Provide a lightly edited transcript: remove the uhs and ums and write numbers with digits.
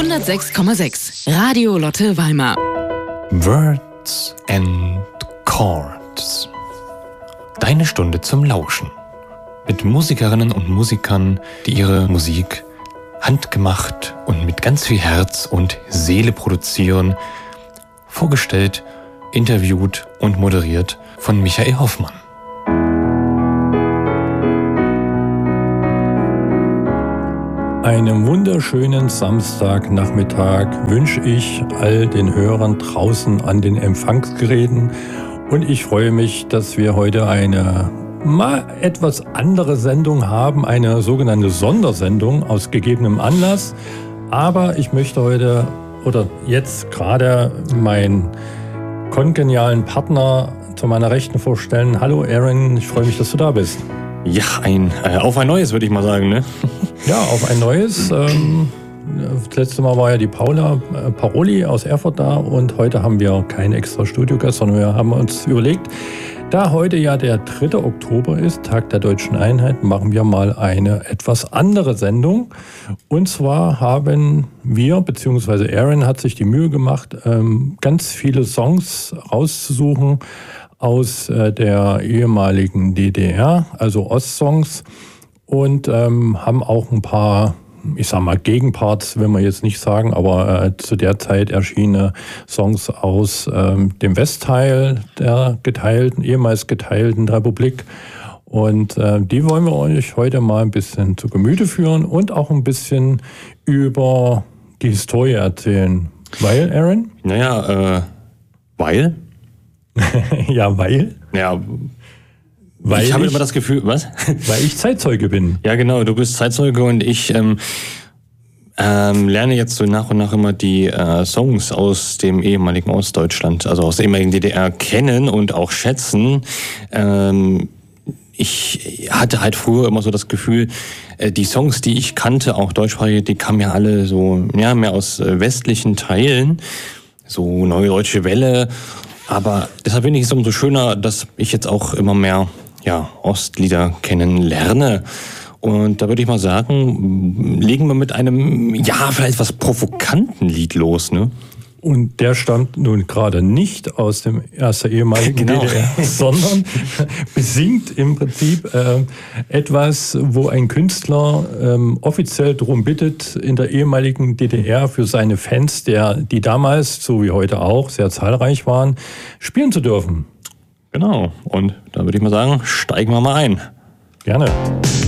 106,6 Radio Lotte Weimar. Words and Chords. Deine Stunde zum Lauschen. Mit Musikerinnen und Musikern, die ihre Musik handgemacht und mit ganz viel Herz und Seele produzieren. Vorgestellt, interviewt und moderiert von Michael Hoffmann. Einen wunderschönen Samstagnachmittag wünsche ich all den Hörern draußen an den Empfangsgeräten und ich freue mich, dass wir heute eine mal etwas andere Sendung haben, eine sogenannte Sondersendung aus gegebenem Anlass. Aber ich möchte heute oder jetzt gerade meinen kongenialen Partner zu meiner Rechten vorstellen. Hallo Aaron, ich freue mich, dass du da bist. Ja, auf ein neues, würde ich mal sagen, ne? Ja, auf ein neues. Das letzte Mal war ja die Paula Paroli aus Erfurt da und heute haben wir keinen extra Studiogast, sondern wir haben uns überlegt, da heute ja der 3. Oktober ist, Tag der Deutschen Einheit, machen wir mal eine etwas andere Sendung. Und zwar haben wir, beziehungsweise Aaron hat sich die Mühe gemacht, ganz viele Songs rauszusuchen aus der ehemaligen DDR, also Ostsongs, und haben auch ein paar, ich sag mal, Gegenparts, will man jetzt nicht sagen, aber zu der Zeit erschienene Songs aus dem Westteil der ehemals geteilten Republik. Und die wollen wir euch heute mal ein bisschen zu Gemüte führen und auch ein bisschen über die Historie erzählen. Weil, Aaron? Naja, weil? Ja, weil? Ja, weil ich habe immer das Gefühl, was? Weil ich Zeitzeuge bin. Ja, genau, du bist Zeitzeuge und ich lerne jetzt so nach und nach immer die Songs aus dem ehemaligen Ostdeutschland, also aus der ehemaligen DDR kennen und auch schätzen. Ich hatte halt früher immer so das Gefühl, die Songs, die ich kannte, auch deutschsprachige, die kamen ja alle so, ja, mehr aus westlichen Teilen, so Neue Deutsche Welle. Aber deshalb finde ich es umso schöner, dass ich jetzt auch immer mehr Ostlieder kennenlerne. Und da würde ich mal sagen, legen wir mit einem, vielleicht etwas provokanten Lied los, ne? Und der stammt nun gerade nicht aus dem ehemaligen DDR, sondern besingt im Prinzip etwas, wo ein Künstler offiziell darum bittet, in der ehemaligen DDR für seine Fans, die damals, so wie heute auch, sehr zahlreich waren, spielen zu dürfen. Genau, und da würde ich mal sagen, steigen wir mal ein. Gerne.